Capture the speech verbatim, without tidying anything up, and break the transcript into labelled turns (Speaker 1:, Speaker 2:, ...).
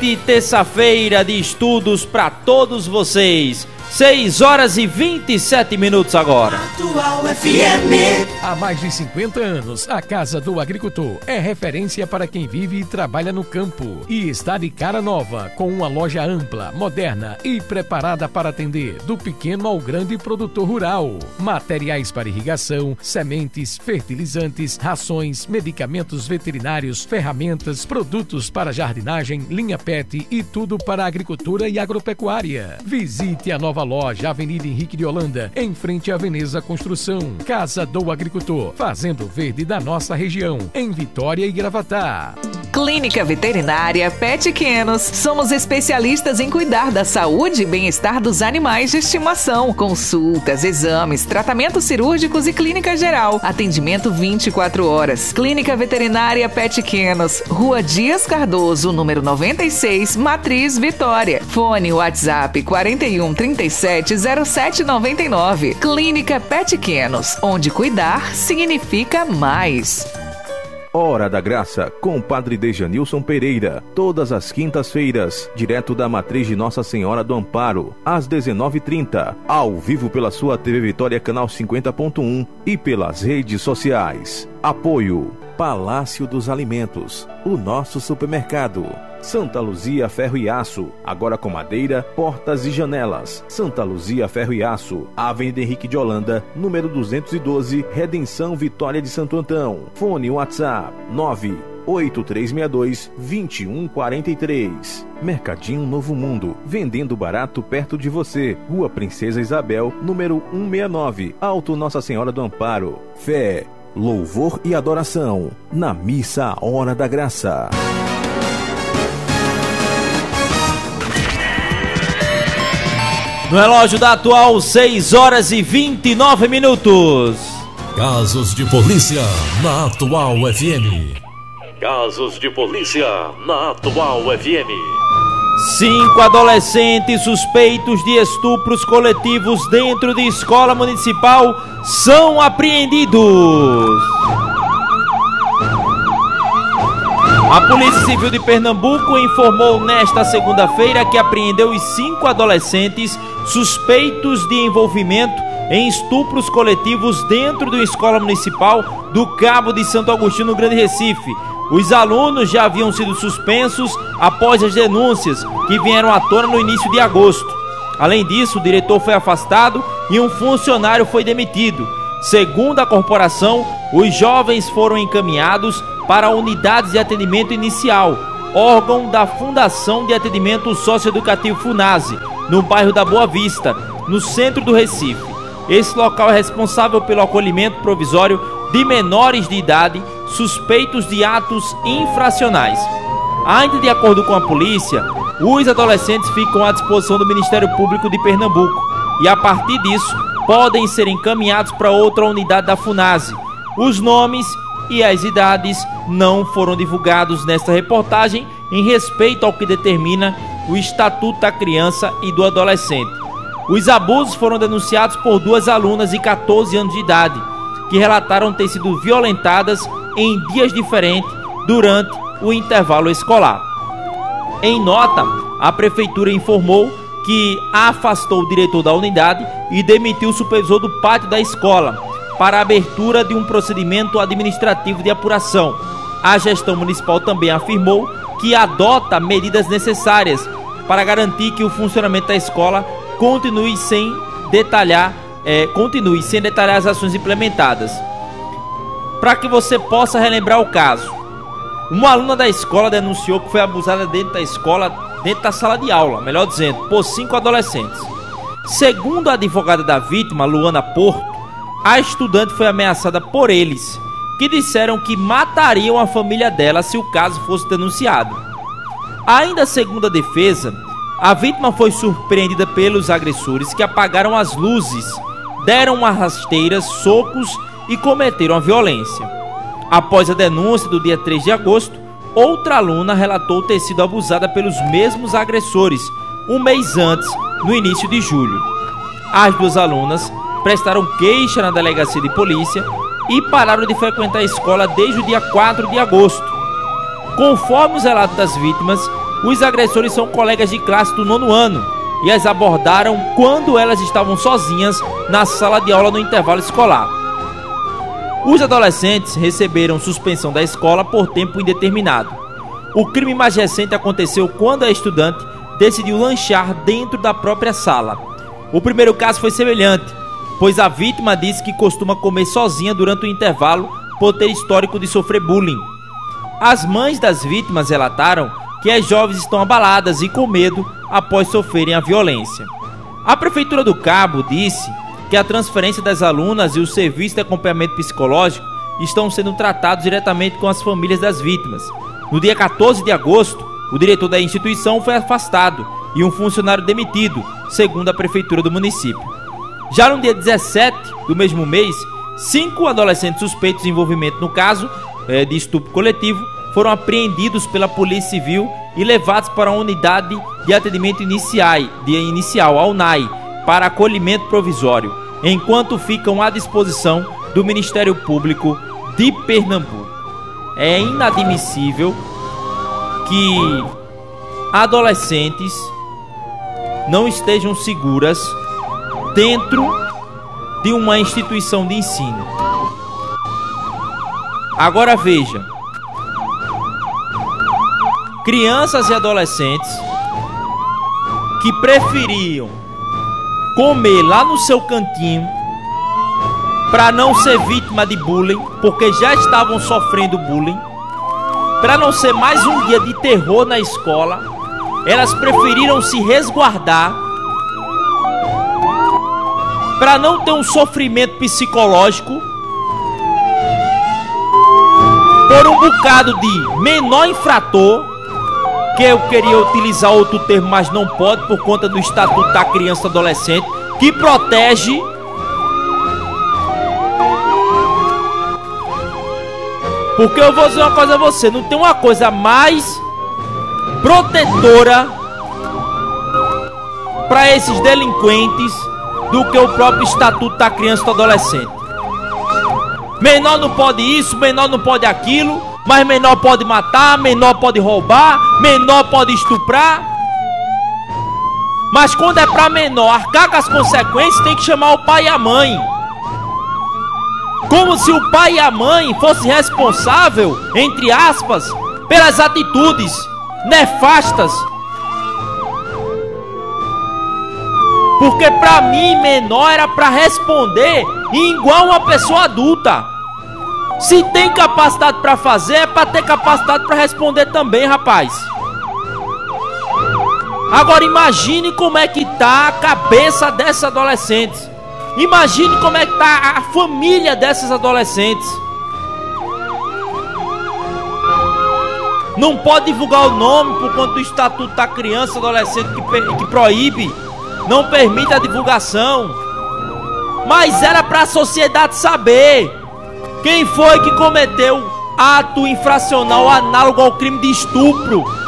Speaker 1: Grande terça-feira de estudos para todos vocês. seis horas e vinte e sete minutos agora.
Speaker 2: Atual F M.
Speaker 3: Há mais de cinquenta anos, a Casa do Agricultor é referência para quem vive e trabalha no campo. E está de cara nova, com uma loja ampla, moderna e preparada para atender do pequeno ao grande produtor rural. Materiais para irrigação, sementes, fertilizantes, rações, medicamentos veterinários, ferramentas, produtos para jardinagem, linha pet e tudo para a agricultura e agropecuária. Visite a nova loja Avenida Henrique de Holanda, em frente à Veneza Construção. Casa do Agricultor, fazendo verde da nossa região, em Vitória e Gravatá.
Speaker 4: Clínica Veterinária Pet Quenos. Somos especialistas em cuidar da saúde e bem-estar dos animais de estimação. Consultas, exames, tratamentos cirúrgicos e clínica geral. Atendimento vinte e quatro horas. Clínica Veterinária Pet Quenos. Rua Dias Cardoso, número noventa e seis, Matriz, Vitória. Fone WhatsApp quarenta e um, trinta e sete, zero sete noventa e nove. Clínica Pet Quenos, onde cuidar significa mais.
Speaker 5: Hora da Graça, com o Padre Dejanilson Pereira, todas as quintas-feiras, direto da Matriz de Nossa Senhora do Amparo, às dezenove e trinta, ao vivo pela sua T V Vitória Canal cinquenta ponto um e pelas redes sociais. Apoio Palácio dos Alimentos, o nosso supermercado. Santa Luzia Ferro e Aço, agora com madeira, portas e janelas. Santa Luzia Ferro e Aço, Avenida Henrique de Holanda, número duzentos e doze, Redenção Vitória de Santo Antão. Fone WhatsApp nove oito três seis dois, dois um quatro três. Mercadinho Novo Mundo, vendendo barato perto de você. Rua Princesa Isabel, número cento e sessenta e nove, Alto Nossa Senhora do Amparo. Fé, louvor e adoração, na missa Hora da Graça.
Speaker 1: No relógio da atual, seis horas e vinte e nove minutos.
Speaker 6: Casos de polícia na Atual F M. Casos de polícia na Atual F M.
Speaker 1: Cinco adolescentes suspeitos de estupros coletivos dentro de escola municipal são apreendidos. A Polícia Civil de Pernambuco informou nesta segunda-feira que apreendeu os cinco adolescentes suspeitos de envolvimento em estupros coletivos dentro de uma escola municipal do Cabo de Santo Agostinho, no Grande Recife. Os alunos já haviam sido suspensos após as denúncias que vieram à tona no início de agosto. Além disso, o diretor foi afastado e um funcionário foi demitido. Segundo a corporação, os jovens foram encaminhados para unidades de atendimento inicial, órgão da Fundação de Atendimento Socioeducativo FUNASE, no bairro da Boa Vista, no centro do Recife. Esse local é responsável pelo acolhimento provisório de menores de idade suspeitos de atos infracionais. Ainda de acordo com a polícia, os adolescentes ficam à disposição do Ministério Público de Pernambuco e, a partir disso, podem ser encaminhados para outra unidade da FUNASE. Os nomes e as idades não foram divulgados nesta reportagem em respeito ao que determina o Estatuto da Criança e do Adolescente. Os abusos foram denunciados por duas alunas de catorze anos de idade, que relataram ter sido violentadas em dias diferentes durante o intervalo escolar. Em nota, a Prefeitura informou que afastou o diretor da unidade e demitiu o supervisor do pátio da escola para a abertura de um procedimento administrativo de apuração. A gestão municipal também afirmou que adota medidas necessárias para garantir que o funcionamento da escola continue sem detalhar, é, continue sem detalhar as ações implementadas. Para que você possa relembrar o caso, uma aluna da escola denunciou que foi abusada dentro da escola, dentro da sala de aula, melhor dizendo, por cinco adolescentes. Segundo a advogada da vítima, Luana Porto, a estudante foi ameaçada por eles, que disseram que matariam a família dela se o caso fosse denunciado. Ainda segundo a defesa, a vítima foi surpreendida pelos agressores que apagaram as luzes, deram uma rasteira, socos e cometeram a violência. Após a denúncia do dia três de agosto, outra aluna relatou ter sido abusada pelos mesmos agressores um mês antes, no início de julho. As duas alunas prestaram queixa na delegacia de polícia e pararam de frequentar a escola desde o dia quatro de agosto. Conforme os relatos das vítimas, Os agressores são colegas de classe do nono ano e as abordaram quando elas estavam sozinhas na sala de aula no intervalo escolar. Os adolescentes receberam suspensão da escola por tempo indeterminado. O crime mais recente aconteceu quando a estudante decidiu lanchar dentro da própria sala. O primeiro caso foi semelhante, pois a vítima disse que costuma comer sozinha durante o intervalo por ter histórico de sofrer bullying. As mães das vítimas relataram que as jovens estão abaladas e com medo após sofrerem a violência. A Prefeitura do Cabo disse que a transferência das alunas e o serviço de acompanhamento psicológico estão sendo tratados diretamente com as famílias das vítimas. No dia quatorze de agosto, o diretor da instituição foi afastado e um funcionário demitido, segundo a Prefeitura do município. Já no dia dezessete do mesmo mês, cinco adolescentes suspeitos de envolvimento no caso é, de estupro coletivo foram apreendidos pela Polícia Civil e levados para a Unidade de Atendimento Inicial, de inicial a UNAI, para acolhimento provisório, enquanto ficam à disposição do Ministério Público de Pernambuco. É inadmissível que adolescentes não estejam seguras dentro de uma instituição de ensino. Agora veja, crianças e adolescentes que preferiam comer lá no seu cantinho para não ser vítima de bullying, porque já estavam sofrendo bullying, para não ser mais um dia de terror na escola, elas preferiram se resguardar para não ter um sofrimento psicológico por um bocado de menor infrator, que eu queria utilizar outro termo, mas não pode por conta do Estatuto da Criança e Adolescente, que protege porque eu vou dizer uma coisa a você, não tem uma coisa mais protetora para esses delinquentes do que o próprio Estatuto da Criança e do Adolescente. Menor não pode isso, menor não pode aquilo, mas menor pode matar, menor pode roubar, menor pode estuprar. Mas quando é para menor arcar com as consequências, tem que chamar o pai e a mãe. Como se o pai e a mãe fossem responsáveis, entre aspas, pelas atitudes nefastas. Porque para mim, menor era para responder igual uma pessoa adulta. Se tem capacidade para fazer, é para ter capacidade para responder também, rapaz. Agora imagine como é que tá a cabeça dessas adolescentes. Imagine como é que tá a família dessas adolescentes. Não pode divulgar o nome por conta do Estatuto da Criança e Adolescente que, que proíbe, não permite a divulgação. Mas era para a sociedade saber quem foi que cometeu ato infracional análogo ao crime de estupro.